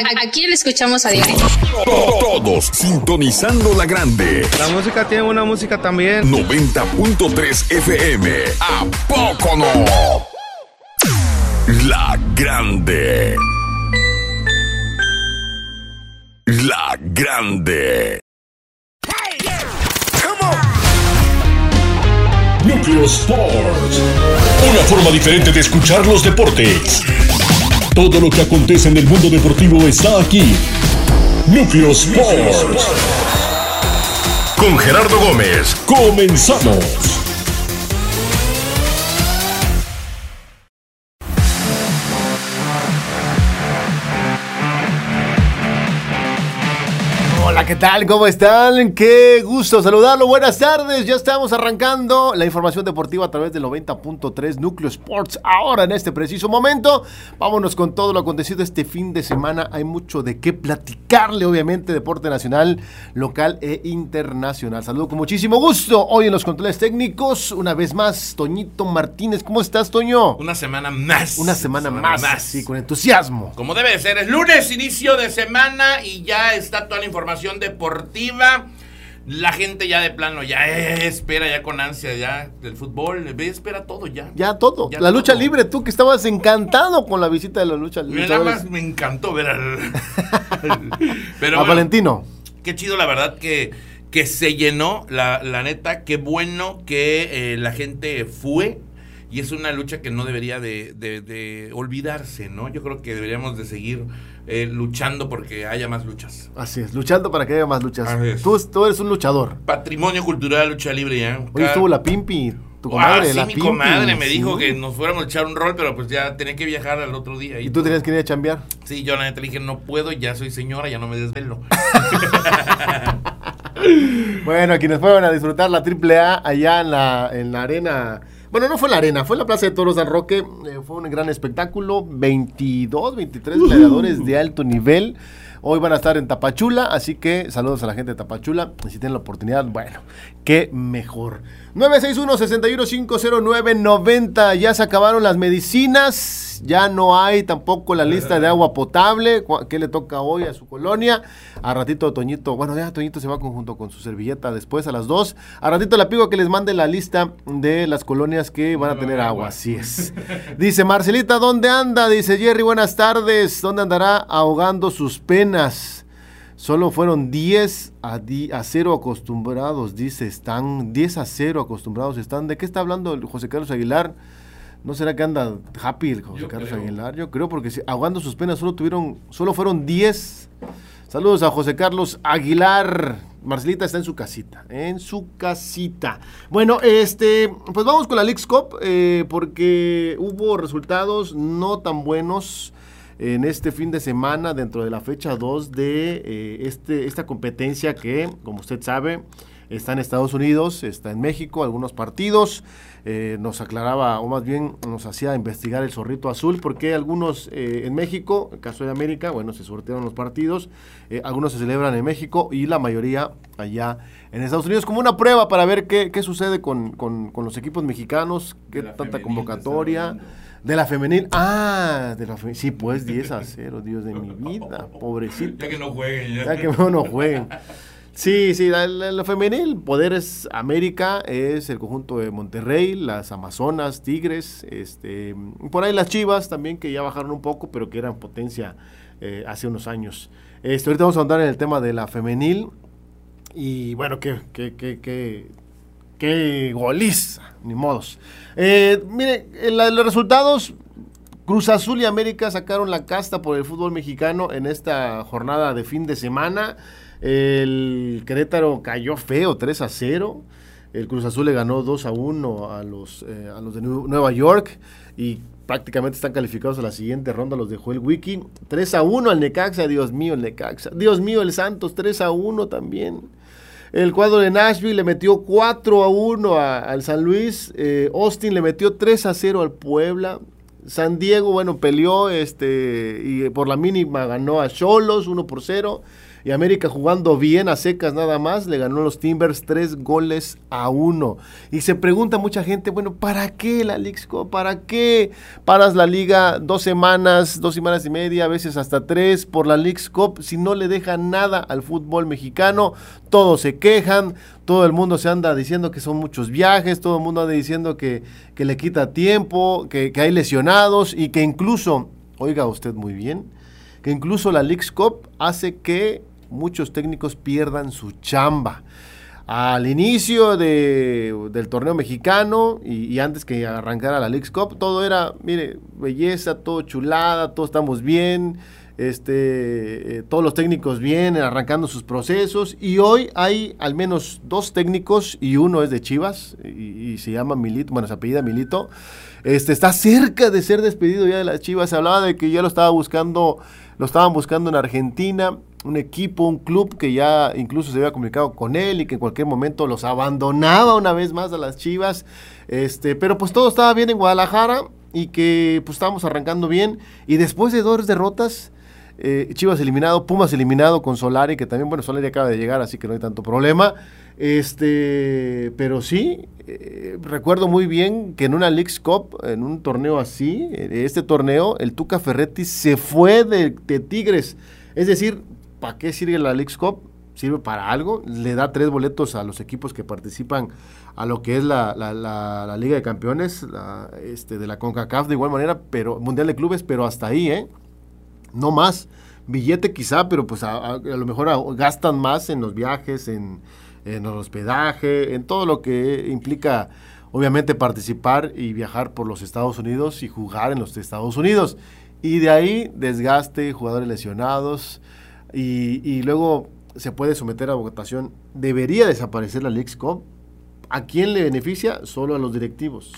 Aquí le escuchamos a diario. Todos sintonizando la grande. La música tiene una música también. 90.3 FM. ¿A poco no? La grande. La grande. Núcleo Sports. Una forma diferente de escuchar los deportes. Todo lo que acontece en el mundo deportivo está aquí. Núcleo Sports. Con Gerardo Gómez. Comenzamos. Hola, ¿qué tal? ¿Cómo están? Qué gusto saludarlo. Buenas tardes. Ya estamos arrancando la información deportiva a través del 90.3 Núcleo Sports. Ahora, en este preciso momento, vámonos con todo lo acontecido este fin de semana. Hay mucho de qué platicarle, obviamente, deporte nacional, local e internacional. Saludo con muchísimo gusto. Hoy en los controles técnicos, una vez más, Toñito Martínez. ¿Cómo estás, Toño? Una semana más. Una semana más. Sí, con entusiasmo. Como debe de ser. Es lunes, inicio de semana y ya está toda la información deportiva. La gente ya de plano ya espera ya con ansia ya del fútbol, espera todo ya. Ya todo. Ya la todo. lucha libre, tú que estabas encantado con la visita de la lucha libre. Nada más me encantó ver pero a Valentino. Qué chido, la verdad que se llenó, la neta, qué bueno que la gente fue. Y es una lucha que no debería de olvidarse, ¿no? Yo creo que deberíamos de seguir luchando porque haya más luchas. Así es, luchando para que haya más luchas. Tú eres un luchador. Patrimonio cultural, lucha libre ya. Hoy estuvo la Pimpi, tu comadre. Sí, la mi Pimpi, comadre me sí. dijo que nos fuéramos a echar un rol, pero pues ya tenía que viajar al otro día. ¿Y tú tenías que ir a chambear? Sí, yo la neta le dije, no puedo, ya soy señora, ya no me desvelo. Bueno, quienes fueron a disfrutar la AAA allá en la arena. Bueno, no fue en la arena, fue en la Plaza de Toros San Roque. Fue un gran espectáculo. 22, 23 gladiadores de alto nivel. Hoy van a estar en Tapachula, así que saludos a la gente de Tapachula. Si tienen la oportunidad, bueno, qué mejor. 961-6150-990. Ya se acabaron las medicinas. Ya no hay tampoco la lista de agua potable. ¿Qué le toca hoy a su colonia? A ratito Toñito, bueno, ya Toñito se va junto con su servilleta después a las 2. A ratito le pido que les mande la lista de las colonias que van a tener agua. Así es. Dice Marcelita, ¿dónde anda? Dice Jerry, buenas tardes. ¿Dónde andará ahogando sus penas? Solo fueron 10 a 0 acostumbrados, dice, están 10 a 0 acostumbrados están. ¿De qué está hablando el José Carlos Aguilar? ¿No será que anda happy el José Carlos Aguilar? Yo creo, porque ahogando sus penas solo fueron 10. Saludos a José Carlos Aguilar. Marcelita está en su casita. Bueno, pues vamos con la Leagues Cup, porque hubo resultados no tan buenos en este fin de semana dentro de la fecha 2 de esta competencia que, como usted sabe, está en Estados Unidos, está en México, algunos partidos. Nos aclaraba, o más bien nos hacía investigar el Zorrito Azul, porque algunos en México, en el caso de América, bueno, se sortearon los partidos, algunos se celebran en México y la mayoría allá en Estados Unidos, como una prueba para ver qué sucede con los equipos mexicanos, qué tanta convocatoria. De la femenil, sí, pues 10 a 0, Dios de mi vida, pobrecito. Ya que no jueguen. Ya que no jueguen. Sí, la femenil, poder es América, es el conjunto de Monterrey, las Amazonas, Tigres, por ahí las Chivas también, que ya bajaron un poco, pero que eran potencia hace unos años. Ahorita vamos a andar en el tema de la femenil, y bueno, qué goliza, ni modos. Mire, los resultados, Cruz Azul y América sacaron la casta por el fútbol mexicano en esta jornada de fin de semana. El Querétaro cayó feo, 3 a 0. El Cruz Azul le ganó 2 a 1 a los de Nueva York y prácticamente están calificados a la siguiente ronda, los dejó el Wiki. 3 a 1 al Necaxa, Dios mío, el Necaxa. Dios mío, el Santos, 3 a 1 también. El cuadro de Nashville le metió 4 a 1 al San Luis. Austin le metió 3 a 0 al Puebla. San Diego, bueno, peleó y por la mínima ganó a Xolos 1 por 0. y América jugando bien a secas nada más, le ganó a los Timbers 3-1. Y se pregunta mucha gente, bueno, ¿para qué la Leagues Cup? ¿Para qué paras la liga 2 semanas y media, a veces hasta 3 por la Leagues Cup si no le deja nada al fútbol mexicano? Todos se quejan, todo el mundo se anda diciendo que son muchos viajes, todo el mundo anda diciendo que le quita tiempo, que hay lesionados y que incluso, oiga usted muy bien, que incluso la Leagues Cup hace que muchos técnicos pierdan su chamba. Al inicio del torneo mexicano y antes que arrancara la Leagues Cup, todo era, mire, belleza, todo chulada, todos estamos bien, todos los técnicos bien arrancando sus procesos, y hoy hay al menos 2 técnicos y uno es de Chivas y se llama Milito, bueno, se apellida Milito, está cerca de ser despedido ya de las Chivas. Se hablaba de que ya lo estaban buscando en Argentina, un equipo, un club que ya incluso se había comunicado con él y que en cualquier momento los abandonaba una vez más a las Chivas, pero pues todo estaba bien en Guadalajara y que pues estábamos arrancando bien, y después de 2 derrotas, Chivas eliminado, Pumas eliminado con Solari, que también, bueno, Solari acaba de llegar, así que no hay tanto problema, pero sí, recuerdo muy bien que en una Leagues Cup, en un torneo así, torneo, el Tuca Ferretti se fue de Tigres. Es decir, ¿para qué sirve la Leagues Cup? Sirve para algo, le da 3 boletos a los equipos que participan a lo que es la Liga de Campeones, de la CONCACAF de igual manera, pero Mundial de Clubes, pero hasta ahí, no más. Billete quizá, pero pues a lo mejor gastan más en los viajes, en el hospedaje, en todo lo que implica obviamente participar y viajar por los Estados Unidos y jugar en los Estados Unidos. Y de ahí desgaste, jugadores lesionados, y luego se puede someter a votación. ¿Debería desaparecer la Leagues Cup? ¿A quién le beneficia? Solo a los directivos,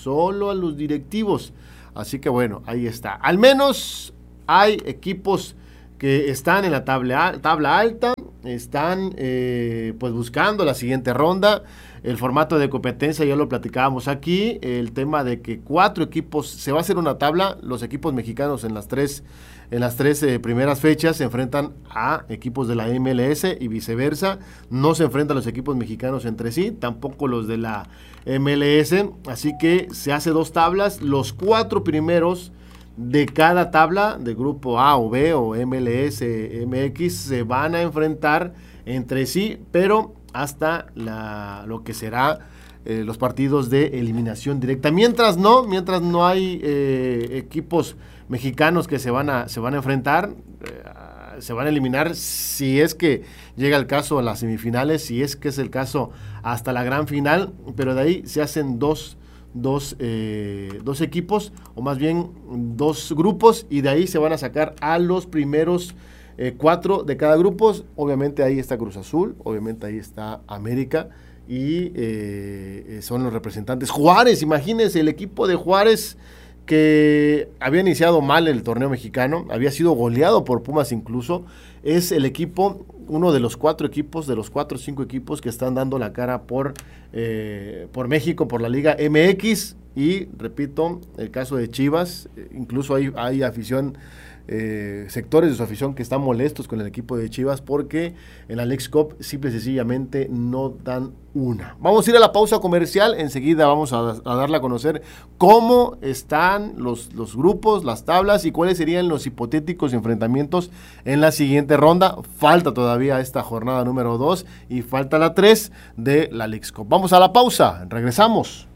Así que bueno, ahí está. Al menos hay equipos que están en la tabla alta, están pues buscando la siguiente ronda. El formato de competencia ya lo platicábamos aquí, el tema de que 4 equipos, se va a hacer una tabla, los equipos mexicanos en las tres primeras fechas se enfrentan a equipos de la MLS y viceversa, no se enfrentan los equipos mexicanos entre sí, tampoco los de la MLS, así que se hace 2 tablas, los 4 primeros de cada tabla, de grupo A o B o MLS, MX, se van a enfrentar entre sí, pero hasta lo que será los partidos de eliminación directa. Mientras no hay equipos mexicanos que se van a enfrentar, se van a eliminar, si es que llega el caso a las semifinales, si es que es el caso hasta la gran final, pero de ahí se hacen dos equipos, o más bien 2 grupos, y de ahí se van a sacar a los primeros 4 de cada grupo. Obviamente ahí está Cruz Azul, obviamente ahí está América, y son los representantes. Juárez, imagínense, el equipo de Juárez, que había iniciado mal el torneo mexicano, había sido goleado por Pumas incluso, es el equipo, uno de los 4 equipos, de los 4 o 5 equipos que están dando la cara por México, por la Liga MX, y repito, el caso de Chivas, incluso hay afición, sectores de su afición que están molestos con el equipo de Chivas porque en la Leagues Cup simple y sencillamente no dan una. Vamos a ir a la pausa comercial, enseguida vamos a darle a conocer cómo están los grupos, las tablas y cuáles serían los hipotéticos enfrentamientos en la siguiente ronda. Falta todavía esta jornada número 2 y falta la 3 de la Leagues Cup. Vamos a la pausa, regresamos.